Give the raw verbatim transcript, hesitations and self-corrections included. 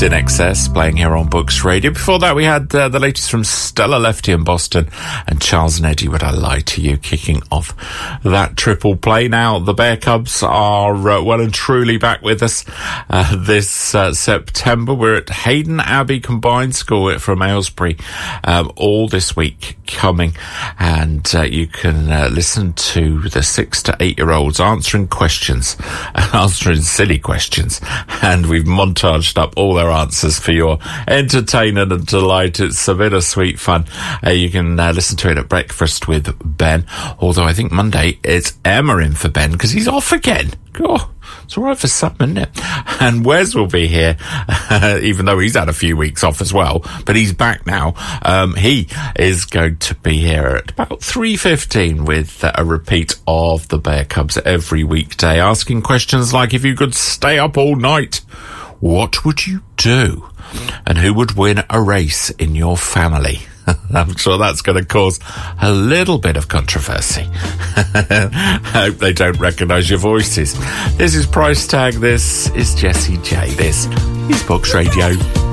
It's In Excess, playing here on Books Radio. Before that, we had uh, the latest from Stella Lefty in Boston and Charles and Eddie, Would I Lie to You, kicking off that triple play. Now, the Bear Cubs are uh, well and truly back with us uh, this uh, September. We're at Hayden Abbey Combined School from Aylesbury um, all this week coming, and uh, you can uh, listen to the six to eight year olds answering questions, answering silly questions, and we've montaged up all their answers for your entertainment and delight. It's a bit of sweet fun. Uh, you can uh, listen to it at breakfast with Ben, although I think Monday it's Emma in for Ben because he's off again. Oh, it's all right for some, isn't it? And Wes will be here, uh, even though he's had a few weeks off as well, but he's back now. Um, he is going to be here at about three fifteen with uh, a repeat of the Bear Cubs every weekday, asking questions like, if you could stay up all night, what would you do? And who would win a race in your family? I'm sure that's going to cause a little bit of controversy. I hope they don't recognise your voices. This is Price Tag. This is Jessie J. This is Books Radio.